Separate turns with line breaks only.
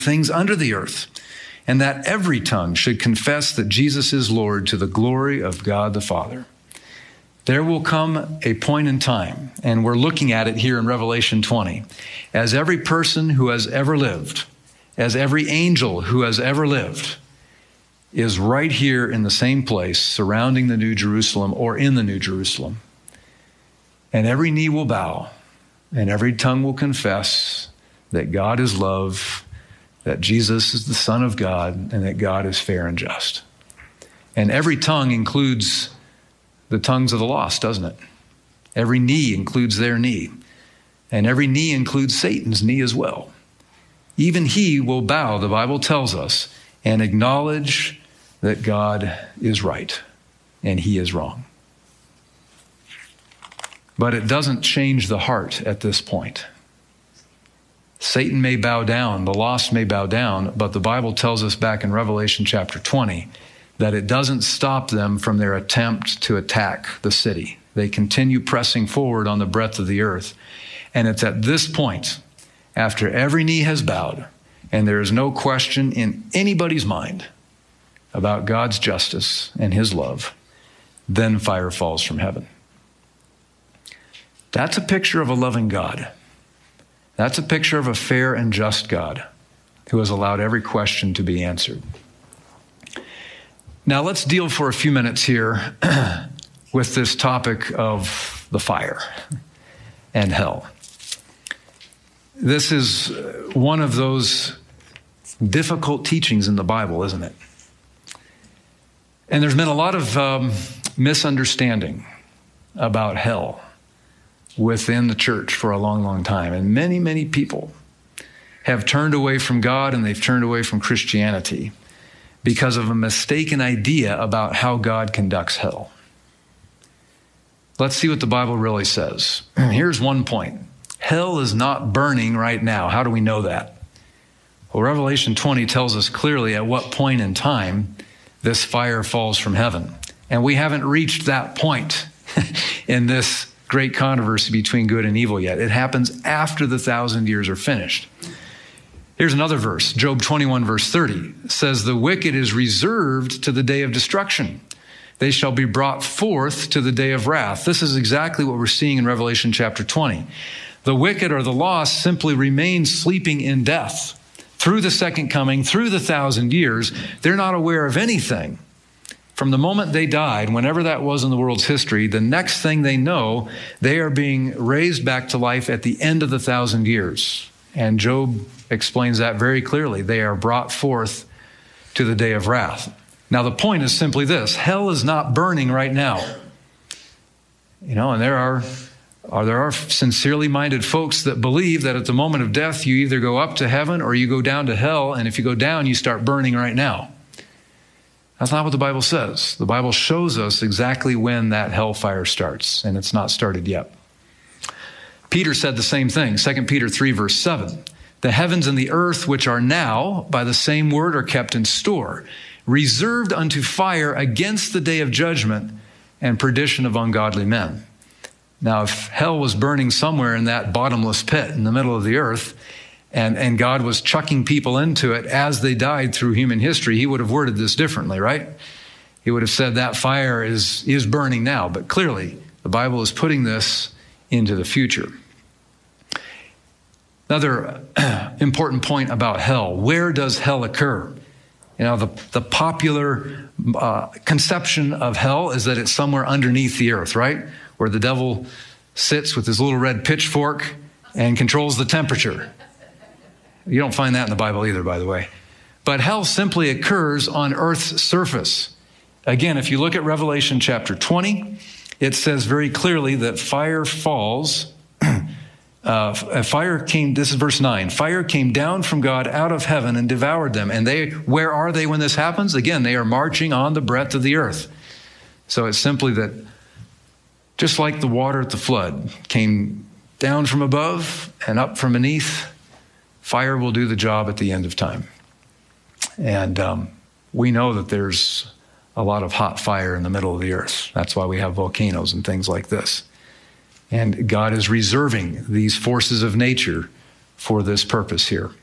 things under the earth, and that every tongue should confess that Jesus is Lord to the glory of God the Father. There will come a point in time, and we're looking at it here in Revelation 20, as every person who has ever lived, as every angel who has ever lived, is right here in the same place, surrounding the New Jerusalem or in the New Jerusalem. And every knee will bow, and every tongue will confess that God is love, that Jesus is the Son of God, and that God is fair and just. And every tongue includes the tongues of the lost, doesn't it? Every knee includes their knee. And every knee includes Satan's knee as well. Even he will bow, the Bible tells us, and acknowledge that God is right and he is wrong. But it doesn't change the heart at this point. Satan may bow down, the lost may bow down, but the Bible tells us back in Revelation chapter 20 that it doesn't stop them from their attempt to attack the city. They continue pressing forward on the breadth of the earth. And it's at this point, after every knee has bowed, and there is no question in anybody's mind about God's justice and his love, then fire falls from heaven. That's a picture of a loving God. That's a picture of a fair and just God who has allowed every question to be answered. Now let's deal for a few minutes here with this topic of the fire and hell. This is one of those difficult teachings in the Bible, isn't it? And there's been a lot of misunderstanding about hell within the church for a long, long time. And many, many people have turned away from God and they've turned away from Christianity because of a mistaken idea about how God conducts hell. Let's see what the Bible really says. Here's one point. Hell is not burning right now. How do we know that? Well, Revelation 20 tells us clearly at what point in time this fire falls from heaven. And we haven't reached that point in this great controversy between good and evil yet. It happens after the 1,000 years are finished. Here's another verse. Job 21 verse 30 says, "The wicked is reserved to the day of destruction. They shall be brought forth to the day of wrath." This is exactly what we're seeing in Revelation chapter 20. The wicked or the lost simply remain sleeping in death. Through the second coming, through the 1,000 years, they're not aware of anything. From the moment they died, whenever that was in the world's history, the next thing they know, they are being raised back to life at the end of the 1,000 years. And Job explains that very clearly. They are brought forth to the day of wrath. Now, the point is simply this. Hell is not burning right now. And there are sincerely minded folks that believe that at the moment of death, you either go up to heaven or you go down to hell. And if you go down, you start burning right now. That's not what the Bible says. The Bible shows us exactly when that hellfire starts, and it's not started yet. Peter said the same thing, 2 Peter 3, verse 7. "The heavens and the earth, which are now, by the same word, are kept in store, reserved unto fire against the day of judgment and perdition of ungodly men." Now, if hell was burning somewhere in that bottomless pit in the middle of the earth, and God was chucking people into it as they died through human history, he would have worded this differently, right? He would have said that fire is burning now. But clearly, the Bible is putting this into the future. Another important point about hell. Where does hell occur? The popular conception of hell is that it's somewhere underneath the earth, right? Where the devil sits with his little red pitchfork and controls the temperature. You don't find that in the Bible either, by the way. But hell simply occurs on earth's surface. Again, if you look at Revelation chapter 20, it says very clearly that fire falls. This is verse 9. "Fire came down from God out of heaven and devoured them." And where are they when this happens? Again, they are marching on the breadth of the earth. So it's simply that just like the water at the flood came down from above and up from beneath, fire will do the job at the end of time. And we know that there's a lot of hot fire in the middle of the earth. That's why we have volcanoes and things like this. And God is reserving these forces of nature for this purpose here.